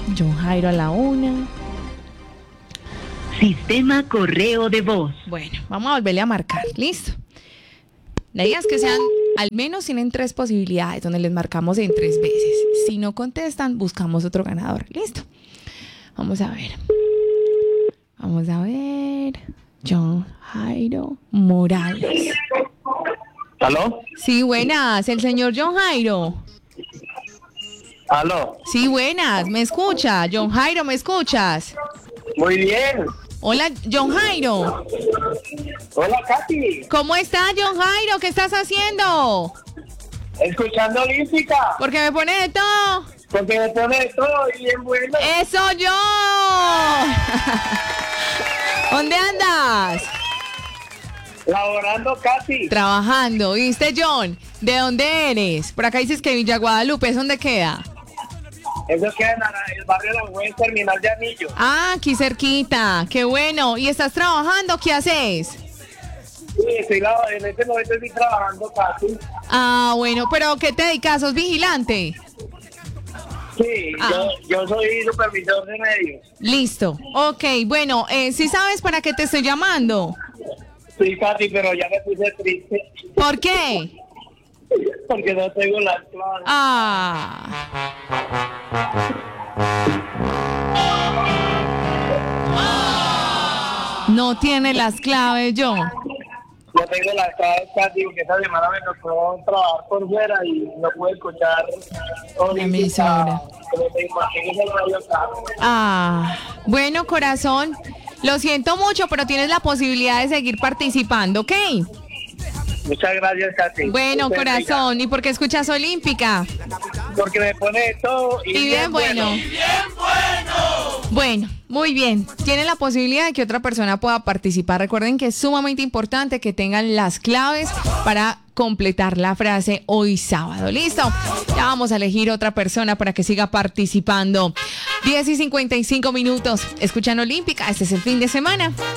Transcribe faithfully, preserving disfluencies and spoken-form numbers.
John Jairo a la una. Sistema correo de voz. Bueno, vamos a volverle a marcar. Listo. La idea es que sean, al menos tienen tres posibilidades donde les marcamos en tres veces. Si no contestan, buscamos otro ganador. Listo. Vamos a ver. Vamos a ver. John Jairo Morales. ¿Aló? Sí, buenas. El señor John Jairo. ¿Aló? Sí, buenas. ¿Me escucha? John Jairo, ¿me escuchas? Muy bien. Hola, John Jairo. Hola, Katy. ¿Cómo está, John Jairo? ¿Qué estás haciendo? Escuchando Olímpica. Porque me pone de todo. Porque me pone todo bien bueno. ¡Eso yo! ¿Dónde andas? Laborando, Katy. Trabajando. ¿Viste, John? ¿De dónde eres? Por acá dices que Villa Guadalupe. ¿Es dónde queda? Eso queda en la- el barrio de la Buen Terminal de Anillo. Ah, aquí cerquita. ¡Qué bueno! ¿Y estás trabajando? ¿Qué haces? Sí, estoy la- en este momento estoy trabajando, Katy. Ah, bueno. ¿Pero qué te dedicas? ¿Sos vigilante? Sí, Ah. yo, yo soy supervisor de medios. Listo. Ok, bueno. Eh, ¿sí sabes para qué te estoy llamando? Sí, Katy, pero ya me puse triste ¿Por qué? porque no tengo las claves. Ah. No tiene las claves, John. No tengo las claves, Katy, porque esta semana me tocó trabajar por fuera y no pude escuchar emisora. Como te imaginas el radio Katy. Ah, bueno, corazón, lo siento mucho, pero tienes la posibilidad de seguir participando, ¿ok? Muchas gracias, Katy. Bueno, Usted, corazón, ¿y por qué escuchas Olímpica? oiga, porque me pone de todo y, Y bien bueno. Bueno, muy bien. Tienen la posibilidad de que otra persona pueda participar. Recuerden que es sumamente importante que tengan las claves para completar la frase hoy sábado. ¿Listo? Ya vamos a elegir otra persona para que siga participando. diez y cincuenta y cinco minutos. Escuchan Olímpica. Este es el fin de semana.